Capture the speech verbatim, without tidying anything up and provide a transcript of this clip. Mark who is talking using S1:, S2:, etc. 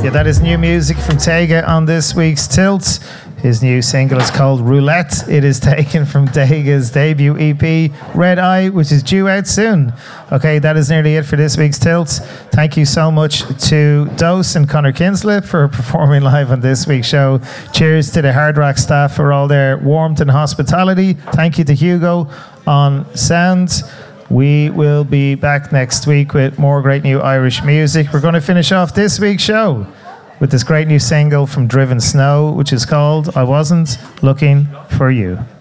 S1: Yeah, that is new music from Tega on this week's Tilt. His new single is called Roulette. It is taken from Tega's debut E P, Red Eye, which is due out soon. Okay, that is nearly it for this week's Tilt. Thank you so much to Dose and Connor Kinslip for performing live on this week's show. Cheers to the Hard Rock staff for all their warmth and hospitality. Thank you to Hugo on sound. We will be back next week with more great new Irish music. We're going to finish off this week's show with this great new single from Driven Snow, which is called I Wasn't Looking for You.